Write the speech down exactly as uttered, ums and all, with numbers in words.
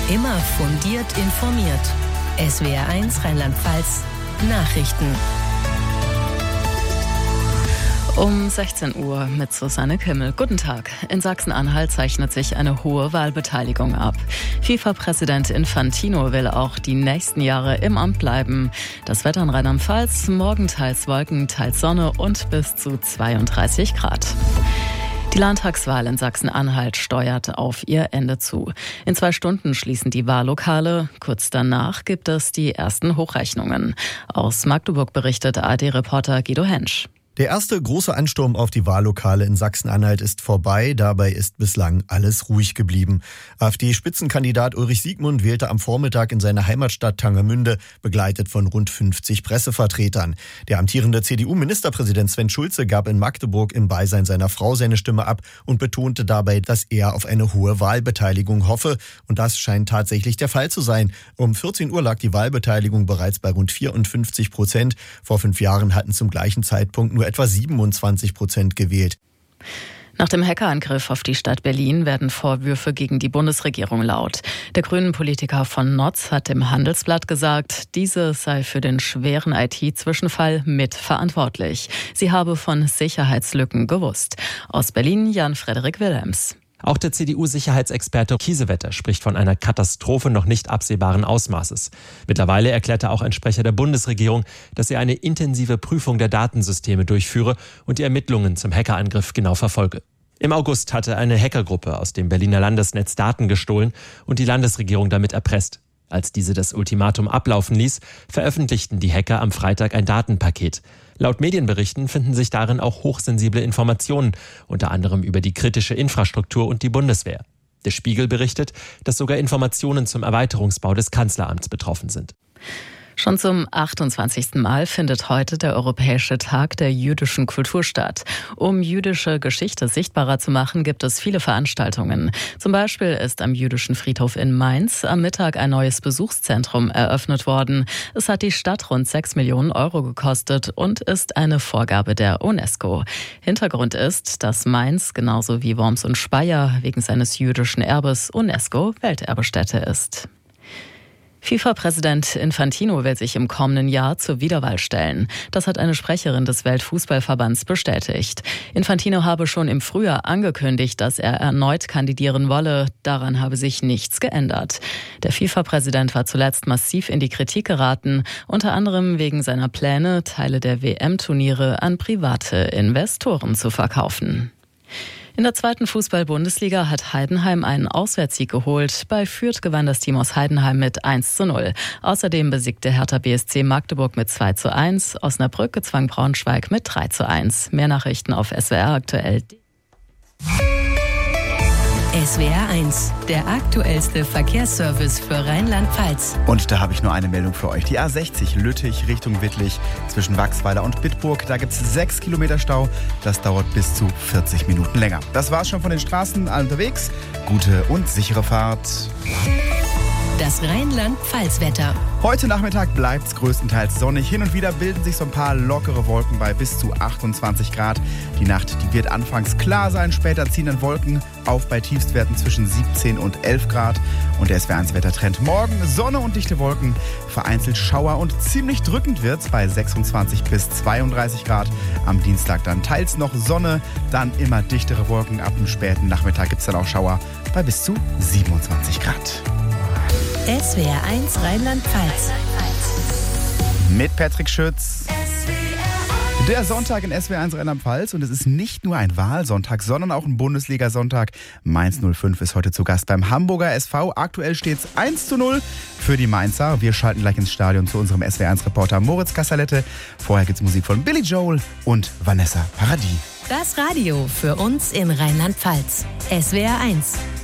Immer fundiert informiert. S W R eins Rheinland-Pfalz Nachrichten. Um sechzehn Uhr mit Susanne Kimmel. Guten Tag. In Sachsen-Anhalt zeichnet sich eine hohe Wahlbeteiligung ab. FIFA-Präsident Infantino will auch die nächsten Jahre im Amt bleiben. Das Wetter in Rheinland-Pfalz, morgen teils Wolken, teils Sonne und bis zu zweiunddreißig Grad. Die Landtagswahl in Sachsen-Anhalt steuert auf ihr Ende zu. In zwei Stunden schließen die Wahllokale. Kurz danach gibt es die ersten Hochrechnungen. Aus Magdeburg berichtet A R D-Reporter Guido Hensch. Der erste große Ansturm auf die Wahllokale in Sachsen-Anhalt ist vorbei. Dabei ist bislang alles ruhig geblieben. AfD-Spitzenkandidat Ulrich Siegmund wählte am Vormittag in seiner Heimatstadt Tangermünde, begleitet von rund fünfzig Pressevertretern. Der amtierende C D U-Ministerpräsident Sven Schulze gab in Magdeburg im Beisein seiner Frau seine Stimme ab und betonte dabei, dass er auf eine hohe Wahlbeteiligung hoffe. Und das scheint tatsächlich der Fall zu sein. Um vierzehn Uhr lag die Wahlbeteiligung bereits bei rund vierundfünfzig Prozent. Vor fünf Jahren hatten zum gleichen Zeitpunkt nur etwa siebenundzwanzig Prozent gewählt. Nach dem Hackerangriff auf die Stadt Berlin werden Vorwürfe gegen die Bundesregierung laut. Der Grünen-Politiker von Notz hat dem Handelsblatt gesagt, diese sei für den schweren I T-Zwischenfall mitverantwortlich. Sie habe von Sicherheitslücken gewusst. Aus Berlin Jan-Frederik Wilhelms. Auch der C D U-Sicherheitsexperte Kiesewetter spricht von einer Katastrophe noch nicht absehbaren Ausmaßes. Mittlerweile erklärte auch ein Sprecher der Bundesregierung, dass er eine intensive Prüfung der Datensysteme durchführe und die Ermittlungen zum Hackerangriff genau verfolge. Im August hatte eine Hackergruppe aus dem Berliner Landesnetz Daten gestohlen und die Landesregierung damit erpresst. Als diese das Ultimatum ablaufen ließ, veröffentlichten die Hacker am Freitag ein Datenpaket. Laut Medienberichten finden sich darin auch hochsensible Informationen, unter anderem über die kritische Infrastruktur und die Bundeswehr. Der Spiegel berichtet, dass sogar Informationen zum Erweiterungsbau des Kanzleramts betroffen sind. Schon zum achtundzwanzigsten Mal findet heute der Europäische Tag der jüdischen Kultur statt. Um jüdische Geschichte sichtbarer zu machen, gibt es viele Veranstaltungen. Zum Beispiel ist am jüdischen Friedhof in Mainz am Mittag ein neues Besuchszentrum eröffnet worden. Es hat die Stadt rund sechs Millionen Euro gekostet und ist eine Vorgabe der UNESCO. Hintergrund ist, dass Mainz genauso wie Worms und Speyer wegen seines jüdischen Erbes UNESCO-Welterbestätte ist. FIFA-Präsident Infantino will sich im kommenden Jahr zur Wiederwahl stellen. Das hat eine Sprecherin des Weltfußballverbands bestätigt. Infantino habe schon im Frühjahr angekündigt, dass er erneut kandidieren wolle. Daran habe sich nichts geändert. Der FIFA-Präsident war zuletzt massiv in die Kritik geraten, unter anderem wegen seiner Pläne, Teile der W M-Turniere an private Investoren zu verkaufen. In der zweiten Fußball-Bundesliga hat Heidenheim einen Auswärtssieg geholt. Bei Fürth gewann das Team aus Heidenheim mit eins zu null. Außerdem besiegte Hertha B S C Magdeburg mit zwei zu eins. Osnabrück gezwang Braunschweig mit drei zu eins. Mehr Nachrichten auf S W R aktuell. S W R eins, der aktuellste Verkehrsservice für Rheinland-Pfalz. Und da habe ich nur eine Meldung für euch. Die A sechzig Lüttich Richtung Wittlich zwischen Wachsweiler und Bitburg. Da gibt es sechs Kilometer Stau. Das dauert bis zu vierzig Minuten länger. Das war's schon von den Straßen. Alle unterwegs. Gute und sichere Fahrt. Das Rheinland-Pfalz-Wetter. Heute Nachmittag bleibt es größtenteils sonnig. Hin und wieder bilden sich so ein paar lockere Wolken bei bis zu achtundzwanzig Grad. Die Nacht, die wird anfangs klar sein. Später ziehen dann Wolken auf bei Tiefstwerten zwischen siebzehn und elf Grad. Und der S W R eins Wettertrend morgen Sonne und dichte Wolken. Vereinzelt Schauer und ziemlich drückend wird's bei sechsundzwanzig bis zweiunddreißig Grad. Am Dienstag dann teils noch Sonne, dann immer dichtere Wolken. Ab dem späten Nachmittag gibt's dann auch Schauer bei bis zu siebenundzwanzig Grad. S W R eins Rheinland-Pfalz. Mit Patrick Schütz. Der Sonntag in S W R eins Rheinland-Pfalz und es ist nicht nur ein Wahlsonntag, sondern auch ein Bundesliga-Sonntag. Mainz null fünf ist heute zu Gast beim Hamburger S V. Aktuell steht es eins zu null für die Mainzer. Wir schalten gleich ins Stadion zu unserem S W R eins-Reporter Moritz Kassalette. Vorher gibt's Musik von Billy Joel und Vanessa Paradis. Das Radio für uns in Rheinland-Pfalz. S W R eins.